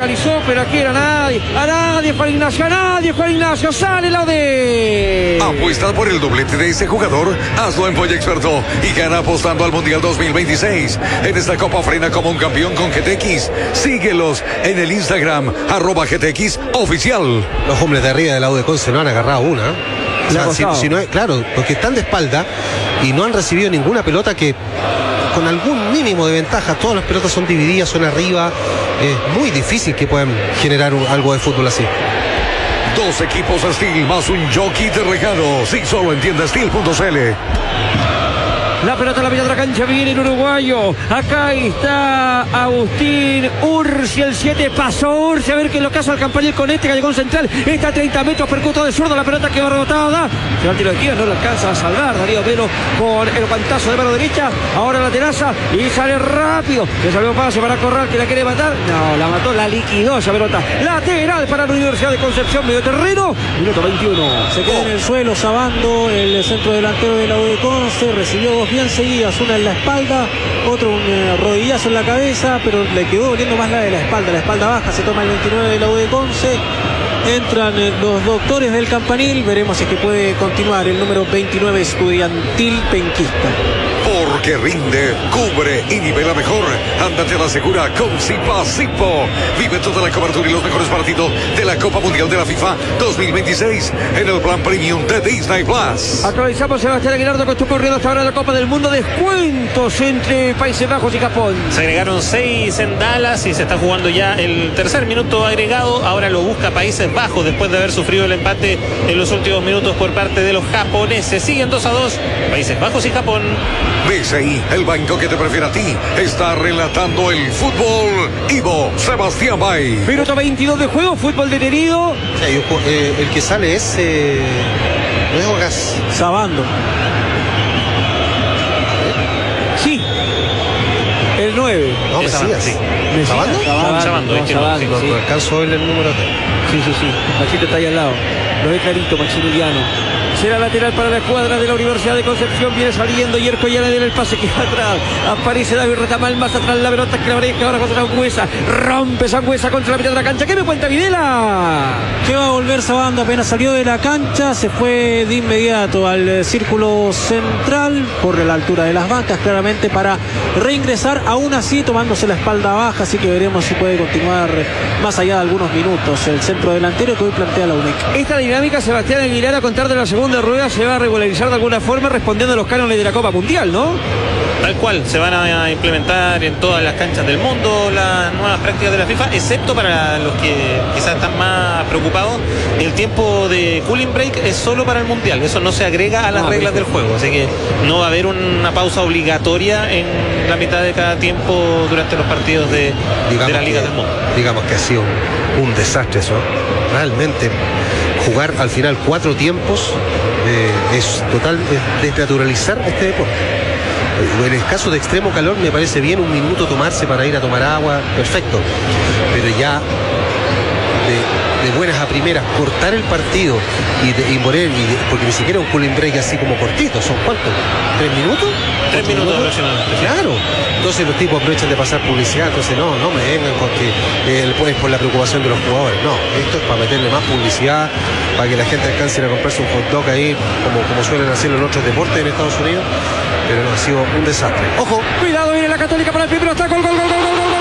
localizó, pero aquí era nadie. A nadie, Juan Ignacio, sale la de... Apuesta por el doblete de ese jugador. Hazlo en Polla Experto y gana apostando al Mundial 2026. En esta Copa frena como un campeón con GTX. Síguelos en el Instagram, @GTX oficial. Los hombres de arriba de la U de Conce no han agarrado una. O sea, si no es, claro, porque están de espalda y no han recibido ninguna pelota que con algún mínimo de ventaja. Todas las pelotas son divididas, son arriba. Es muy difícil que puedan generar algo de fútbol así. 2 equipos Steel más un jockey de regalo. Sí, solo en tienda Steel.cl. La pelota a la mitad de la cancha, viene el uruguayo. Acá está Agustín Ursi, el 7. Pasó Ursi, a ver qué es lo que hace al campanil con este Callejón Central. Está a 30 metros, percuto de zurdo. La pelota quedó rebotada. Se va al tiro de izquierda, no lo alcanza a salvar Darío Velo con el guantazo de mano derecha. Ahora la tenaza y sale rápido. Le salió pase para Corral, que la quiere matar. No, la mató, la liquidó esa pelota. Lateral para la Universidad de Concepción, medio terreno. Minuto 21. Se queda en el suelo Sabando, el centro delantero de la U de Conce. Recibió 2 bien seguidas, una en la espalda, otro un rodillazo en la cabeza, pero le quedó doliendo más la de la espalda baja. Se toma el 29 de la U de Conce. Entran los doctores del campanil, veremos si es que puede continuar el número 29 Estudiantil Penquista. Porque rinde, cubre y nivela mejor. Ándate a la segura con Zipa. Vive toda la cobertura y los mejores partidos de la Copa Mundial de la FIFA 2026 en el plan premium de Disney Plus. Actualizamos Sebastián Aguilardo, que estuvo corriendo hasta ahora en la Copa del Mundo. Descuentos entre Países Bajos y Japón. Se agregaron 6 en Dallas y se está jugando ya el tercer minuto agregado. Ahora lo busca Países Bajos después de haber sufrido el empate en los últimos minutos por parte de los japoneses. Siguen 2-2 Países Bajos y Japón. BCI, el banco que te prefiere a ti, está relatando el fútbol. Ivo Sebastián Bay. Minuto 22 de juego, fútbol detenido. El que sale es Sabando. Sí. El 9. No, Mesías. Sí. ¿Sabando? Sabando, sí. No alcanzo a ver el número. Sí. Maxito está ahí al lado. Lo ve clarito, Maximiliano. Será lateral para la escuadra de la Universidad de Concepción. Viene saliendo Yerko Llana en el pase que va atrás. Aparece David Retamal más atrás. La pelota que la breca ahora contra Sangüesa. Rompe Sangüesa contra la mitad de la cancha. ¿Qué me cuenta Videla? Que va a volver Sabando, apenas salió de la cancha, se fue de inmediato al círculo central por la altura de las bancas, claramente para reingresar, aún así tomándose la espalda baja, así que veremos si puede continuar más allá de algunos minutos el centro delantero que hoy plantea la UNEC. Esta dinámica, Sebastián Aguilar, a contar de la segunda rueda, se va a regularizar de alguna forma respondiendo a los cánones de la Copa Mundial, ¿no? Tal cual, se van a implementar en todas las canchas del mundo las nuevas prácticas de la FIFA, excepto para los que quizás están más preocupados. El tiempo de cooling break es solo para el Mundial, eso no se agrega a las reglas del juego, así que no va a haber una pausa obligatoria en la mitad de cada tiempo durante los partidos de la Liga del Mundo. Digamos que ha sido un desastre eso. Realmente jugar al final 4 tiempos es desnaturalizar este deporte. En el caso de extremo calor me parece bien un minuto tomarse para ir a tomar agua, perfecto, pero ya de buenas a primeras cortar el partido y poner, porque ni siquiera un cooling break así como cortito, ¿son cuántos? ¿3 minutos? 3 minutos aproximadamente. Claro, entonces los tipos aprovechan de pasar publicidad, entonces no me vengan con que es por la preocupación de los jugadores, no, esto es para meterle más publicidad, para que la gente alcance a comprarse un hot dog ahí, como suelen hacerlo en otros deportes en Estados Unidos, pero no, ha sido un desastre. Ojo, cuidado, viene la Católica para el primero, está gol.